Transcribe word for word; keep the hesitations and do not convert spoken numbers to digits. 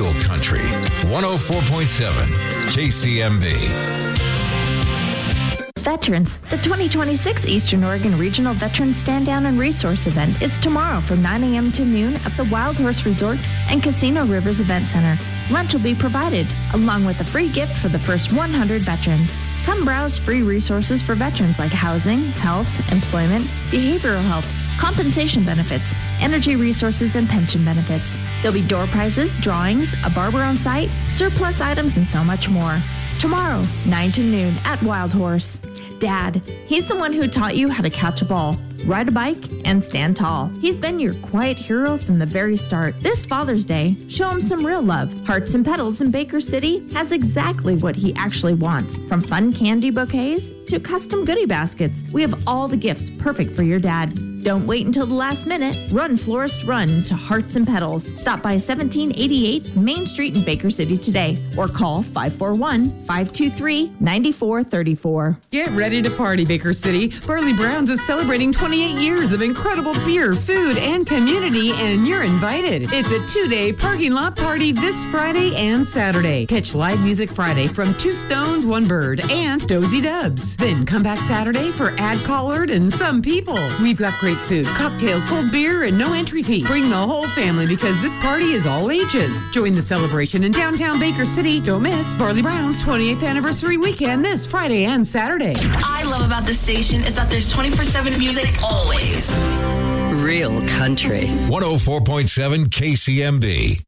Real Country, one oh four point seven K C M B. Veterans, the twenty twenty-six Eastern Oregon Regional Veterans Stand Down and Resource Event is tomorrow from nine a.m. to noon at the Wild Horse Resort and Casino Rivers Event Center. Lunch will be provided, along with a free gift for the first one hundred veterans. Come browse free resources for veterans like housing, health, employment, behavioral health, compensation benefits, energy resources, and pension benefits. There'll be door prizes, drawings, a barber on site, surplus items, and so much more. Tomorrow, nine to noon at Wild Horse. Dad, he's the one who taught you how to catch a ball, ride a bike, and stand tall. He's been your quiet hero from the very start. This Father's Day, show him some real love. Hearts and Petals in Baker City has exactly what he actually wants, from fun candy bouquets to custom goodie baskets. We have all the gifts perfect for your dad. Don't wait until the last minute. Run, florist, run to Hearts and Petals. Stop by seventeen eighty-eight Main Street in Baker City today or call five four one, five two three, nine four three four. Get ready to party, Baker City. Barley Browns is celebrating twenty-eight years of incredible beer, food, and community, and you're invited. It's a two-day parking lot party this Friday and Saturday. Catch live music Friday from Two Stones, One Bird, and Dozy Dubs. Then come back Saturday for Ad Collard and Some People. We've got great food, cocktails, cold beer, and no entry fee. Bring the whole family because this party is all ages. Join the celebration in downtown Baker City. Don't miss Barley Brown's twenty-eighth anniversary weekend this Friday and Saturday. I love about this station is that there's twenty-four seven music always. Real Country. one oh four point seven K C M B.